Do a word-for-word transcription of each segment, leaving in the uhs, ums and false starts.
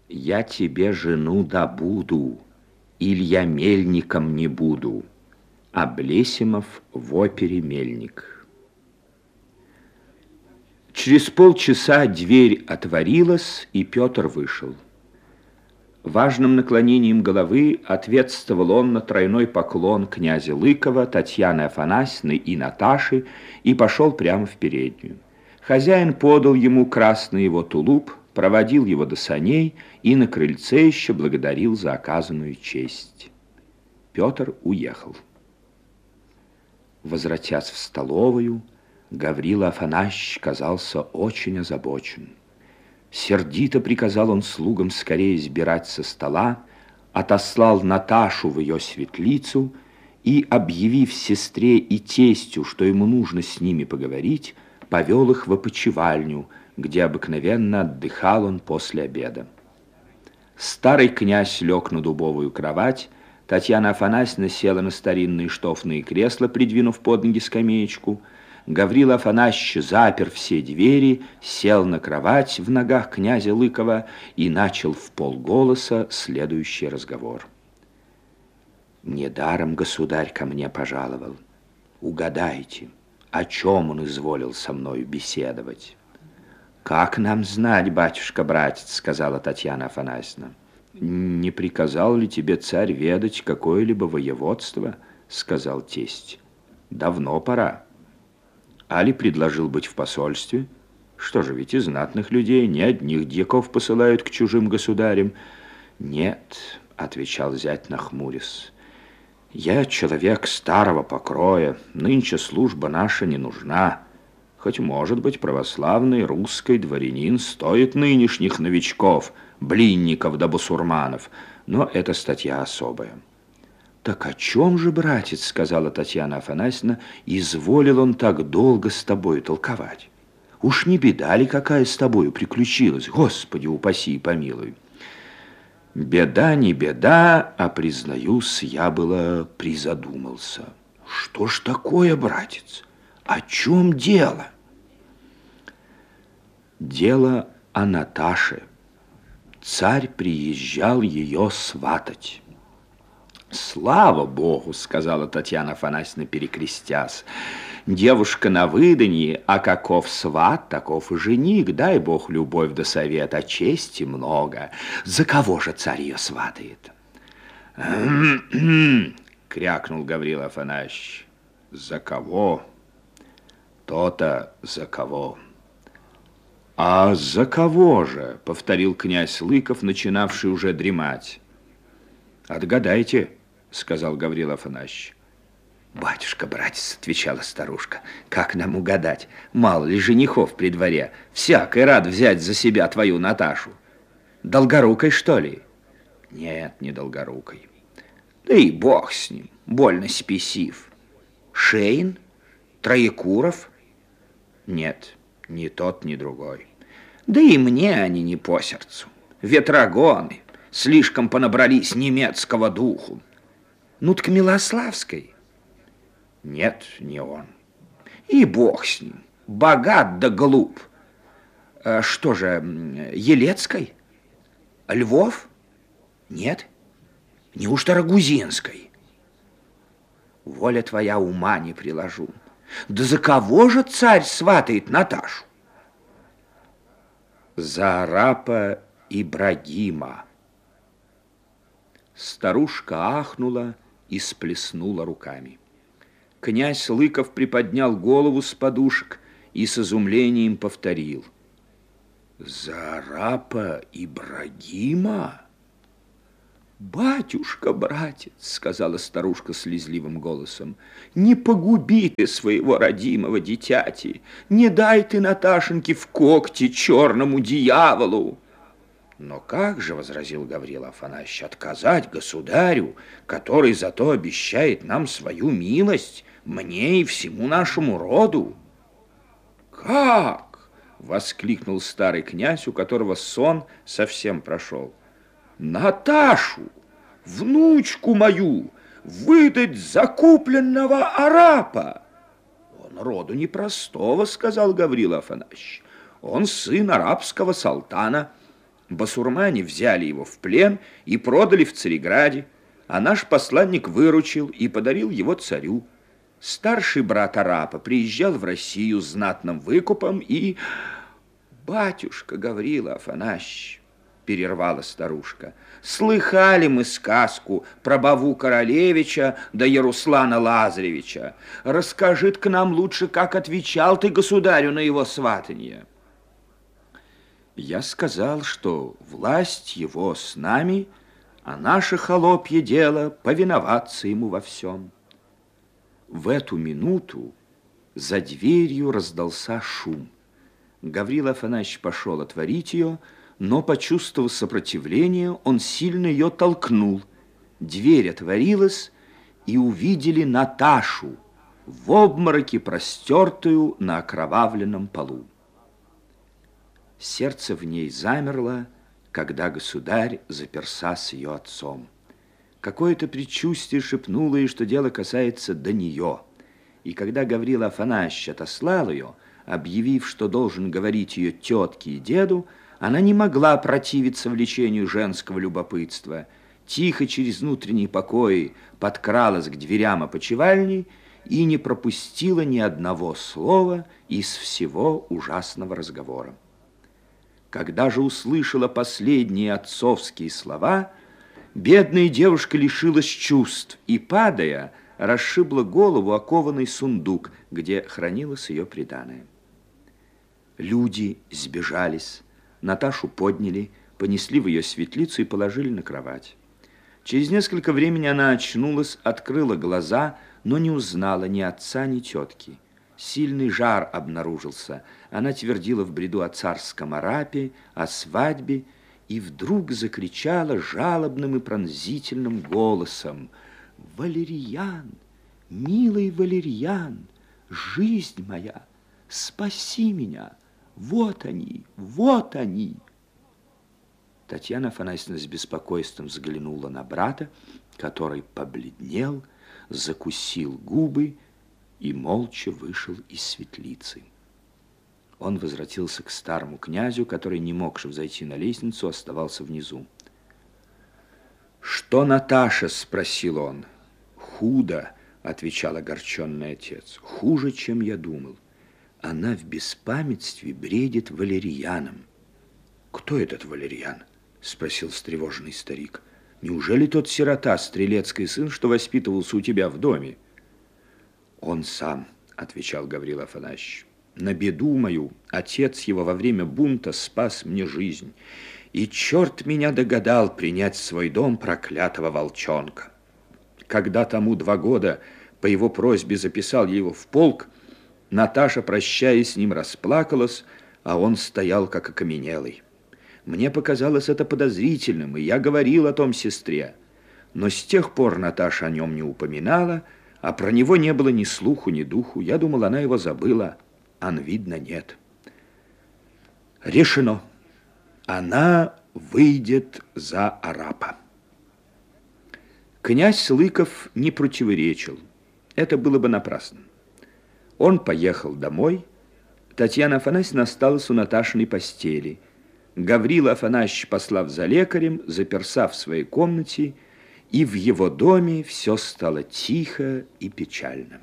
Я тебе жену добуду, иль я мельником не буду. Аблесимов в опере «Мельник». Через полчаса дверь отворилась, и Петр вышел. Важным наклонением головы ответствовал он на тройной поклон князя Лыкова, Татьяны Афанасьевны и Наташи и пошел прямо в переднюю. Хозяин подал ему красный его тулуп, проводил его до саней и на крыльце еще благодарил за оказанную честь. Петр уехал. Возвратясь в столовую, Гаврила Афанасьевич казался очень озабочен. Сердито приказал он слугам скорее сбирать со стола, отослал Наташу в ее светлицу и, объявив сестре и тестю, что ему нужно с ними поговорить, повел их в опочивальню, где обыкновенно отдыхал он после обеда. Старый князь лег на дубовую кровать, Татьяна Афанасьевна села на старинные штофные кресла, придвинув под ноги скамеечку. Гаврила Афанасьевич запер все двери, сел на кровать в ногах князя Лыкова и начал в полголоса следующий разговор. «Недаром государь ко мне пожаловал. Угадайте, о чем он изволил со мною беседовать?» «Как нам знать, батюшка-братец», — сказала Татьяна Афанасьевна. «Не приказал ли тебе царь ведать какое-либо воеводство?» — сказал тесть. «Давно пора. Али предложил быть в посольстве? Что же, ведь и знатных людей не одних дьяков посылают к чужим государям». «Нет», — отвечал зять, нахмурясь, — «я человек старого покроя, нынче служба наша не нужна. Хоть, может быть, православный русский дворянин стоит нынешних новичков, блинников да басурманов, но это статья особая». «Так о чем же, братец, — сказала Татьяна Афанасьевна, — изволил он так долго с тобой толковать? Уж не беда ли какая с тобою приключилась? Господи, упаси и помилуй!» «Беда не беда, а, признаюсь, я было призадумался. Что ж такое, братец? О чем дело?» «Дело о Наташе. Царь приезжал ее сватать». «Слава Богу, — сказала Татьяна Афанасьевна, перекрестясь, — девушка на выданье, а каков сват, таков и жених. Дай Бог любовь да совет, а чести много. За кого же царь ее сватает?» крякнул Гаврила Афанасьевич. «За кого? То-то за кого». «А за кого же?» — повторил князь Лыков, начинавший уже дремать. «Отгадайте», — сказал Гаврила Афанасьевич. «Батюшка, братец, — отвечала старушка, — как нам угадать? Мало ли женихов при дворе. Всякий рад взять за себя твою Наташу. Долгорукой, что ли?» «Нет, не Долгорукой». «Да и бог с ним, больно спесив. Шейн? Троекуров?» «Нет, ни тот, ни другой». «Да и мне они не по сердцу. Ветрогоны слишком понабрались немецкого духу. Ну так Милославской?» «Нет, не он». «И бог с ним, богат да глуп. А что же, Елецкой? Львов? Нет? Неужто Рагузинской?» «Воля твоя, ума не приложу. Да за кого же царь сватает Наташу?» «За арапа Ибрагима». Старушка ахнула и сплеснула руками. Князь Лыков приподнял голову с подушек и с изумлением повторил: «За арапа Ибрагима?» «Батюшка, братец, — сказала старушка слезливым голосом, — не погуби ты своего родимого дитяти, не дай ты Наташеньке в когти черному дьяволу». «Но как же, — возразил Гаврила Афанасьевич, — отказать государю, который зато обещает нам свою милость, мне и всему нашему роду?» «Как? — воскликнул старый князь, у которого сон совсем прошел. Наташу, внучку мою, выдать за купленного арапа?» «Он роду непростого, — сказал Гаврила Афанасьевич, — он сын арабского султана. Басурмане взяли его в плен и продали в Цареграде, а наш посланник выручил и подарил его царю. Старший брат Арапа приезжал в Россию с знатным выкупом и... «Батюшка Гаврила Афанасьевич», — перервала старушка, — «слыхали мы сказку про Баву Королевича да Яруслана Лазаревича. Расскажи к нам лучше, как отвечал ты государю на его сватанье». Я сказал, что власть его с нами, а наше холопье дело повиноваться ему во всем. В эту минуту за дверью раздался шум. Гаврила Афанасьевич пошел отворить ее, но, почувствовав сопротивление, он сильно ее толкнул. Дверь отворилась, и увидели Наташу в обмороке, простертую на окровавленном полу. Сердце в ней замерло, когда государь заперся с ее отцом. Какое-то предчувствие шепнуло ей, что дело касается до нее. И когда Гаврила Афанасьевич отослал ее, объявив, что должен говорить ее тетке и деду, она не могла противиться влечению женского любопытства. Тихо через внутренние покои подкралась к дверям опочивальни и не пропустила ни одного слова из всего ужасного разговора. Когда же услышала последние отцовские слова, бедная девушка лишилась чувств и, падая, расшибла голову о кованый сундук, где хранилось ее приданое. Люди сбежались, Наташу подняли, понесли в ее светлицу и положили на кровать. Через несколько времени она очнулась, открыла глаза, но не узнала ни отца, ни тетки. Сильный жар обнаружился. Она твердила в бреду о царском Арапе, о свадьбе, и вдруг закричала жалобным и пронзительным голосом: «Валерьян, милый Валерьян, жизнь моя, спаси меня! Вот они, вот они!» Татьяна Афанасьевна с беспокойством взглянула на брата, который побледнел, закусил губы и молча вышел из светлицы. Он возвратился к старому князю, который, не могши взойти на лестницу, оставался внизу. «Что Наташа?» – спросил он. «Худо», – отвечал огорченный отец, – «хуже, чем я думал. Она в беспамятстве бредит валерьяном». «Кто этот валерьян?» – спросил встревоженный старик. «Неужели тот сирота, стрелецкий сын, что воспитывался у тебя в доме?» «Он сам», – отвечал Гаврила Афанасьевич. «На беду мою отец его во время бунта спас мне жизнь, и черт меня догадал принять в свой дом проклятого волчонка. Когда тому два года по его просьбе записал я его в полк, Наташа, прощаясь с ним, расплакалась, а он стоял как окаменелый. Мне показалось это подозрительным, и я говорил о том сестре. Но с тех пор Наташа о нем не упоминала, а про него не было ни слуху, ни духу. Я думал, она его забыла, а видно, нет. Решено. Она выйдет за Арапа». Князь Лыков не противоречил. Это было бы напрасно. Он поехал домой. Татьяна Афанасьевна осталась у Наташиной постели. Гаврила Афанасьевич, послав за лекарем, заперся в своей комнате, и в его доме все стало тихо и печально.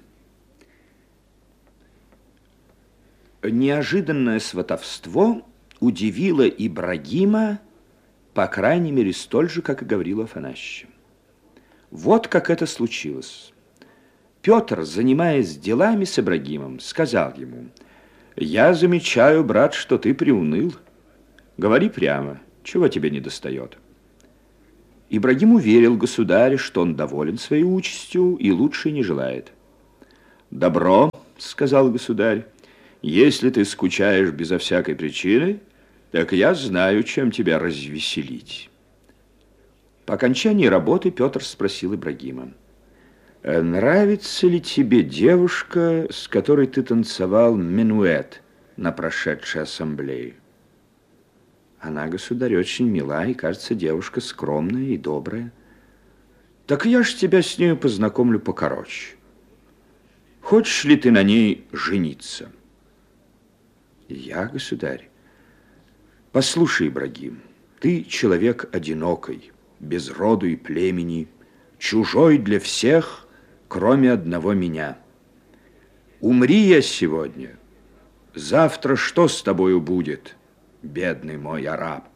Неожиданное сватовство удивило Ибрагима, по крайней мере, столь же, как и Гаврила Афанасьевича. Вот как это случилось. Петр, занимаясь делами с Ибрагимом, сказал ему: «Я замечаю, брат, что ты приуныл. Говори прямо, чего тебе недостает?» Ибрагим уверил государя, что он доволен своей участью и лучше не желает. «Добро», — сказал государь, — «если ты скучаешь безо всякой причины, так я знаю, чем тебя развеселить». По окончании работы Петр спросил Ибрагима: «Нравится ли тебе девушка, с которой ты танцевал минуэт на прошедшей ассамблее?» «Она, государь, очень мила и, кажется, девушка скромная и добрая». «Так я ж тебя с нею познакомлю покороче. Хочешь ли ты на ней жениться?» «Я, государь? Послушай, Ибрагим, Ты человек одинокий, без роду и племени, чужой для всех, кроме одного меня. Умри я сегодня, завтра что с тобою будет, бедный мой араб?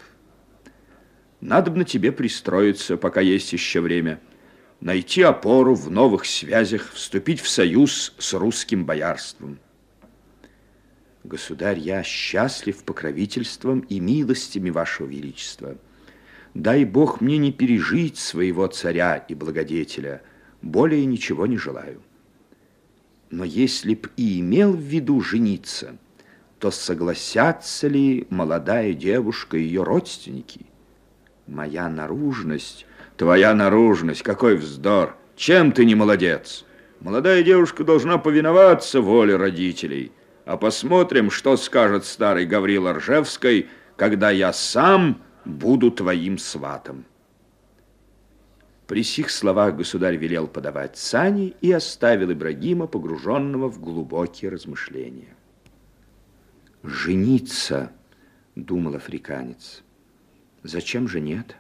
Надобно тебе пристроиться, пока есть еще время, найти опору в новых связях, вступить в союз с русским боярством. Государь, я счастлив покровительством и милостями вашего величества. Дай Бог мне не пережить своего царя и благодетеля, более ничего не желаю. Но если б и имел в виду жениться, то согласятся ли молодая девушка и ее родственники? Моя наружность... Твоя наружность, какой вздор! Чем ты не молодец? Молодая девушка должна повиноваться воле родителей. А посмотрим, что скажет старый Гаврила Ржевский, когда я сам буду твоим сватом. При сих словах государь велел подавать сани и оставил Ибрагима, погруженного в глубокие размышления. «Жениться», — думал африканец, — «зачем же нет?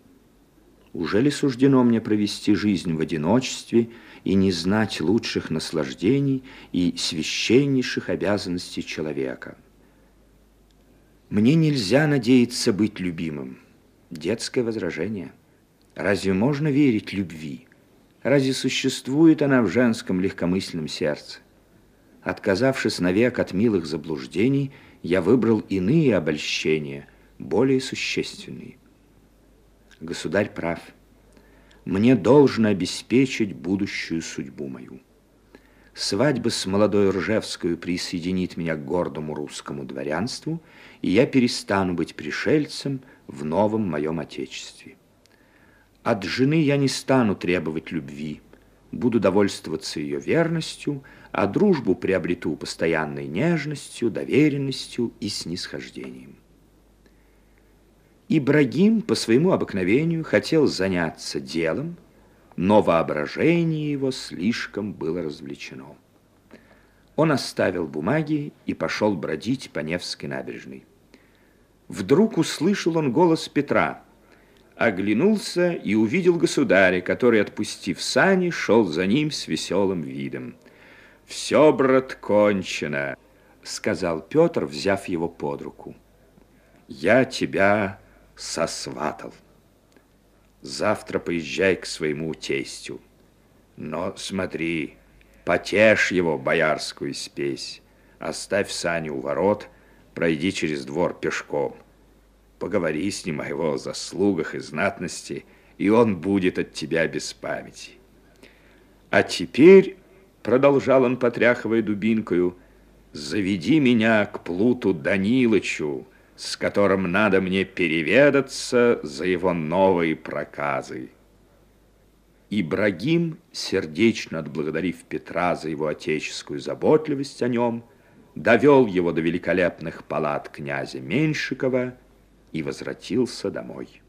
Уже ли суждено мне провести жизнь в одиночестве и не знать лучших наслаждений и священнейших обязанностей человека? Мне нельзя надеяться быть любимым. Детское возражение. Разве можно верить любви? Разве существует она в женском легкомысленном сердце? Отказавшись навек от милых заблуждений, я выбрал иные обольщения, более существенные. Государь прав. Мне должно обеспечить будущую судьбу мою. Свадьба с молодой Ржевскую присоединит меня к гордому русскому дворянству, и я перестану быть пришельцем в новом моем отечестве. От жены я не стану требовать любви, буду довольствоваться ее верностью, а дружбу приобрету постоянной нежностью, доверенностью и снисхождением. Ибрагим по своему обыкновению хотел заняться делом, но воображение его слишком было развлечено. Он оставил бумаги и пошел бродить по Невской набережной. Вдруг услышал он голос Петра, оглянулся и увидел государя, который, отпустив сани, шел за ним с веселым видом. «Все, брат, кончено», — сказал Петр, взяв его под руку. «Я тебя сосватал. Завтра поезжай к своему тестю. Но смотри, потешь его боярскую спесь, оставь сани у ворот, пройди через двор пешком. Поговори с ним о его заслугах и знатности, и он будет от тебя без памяти. А теперь, продолжал он, потряхивая дубинкою, заведи меня к Плуту Данилычу, с которым надо мне переведаться за его новые проказы. Ибрагим, сердечно отблагодарив Петра за его отеческую заботливость о нем, довел его до великолепных палат князя Меньшикова и возвратился домой.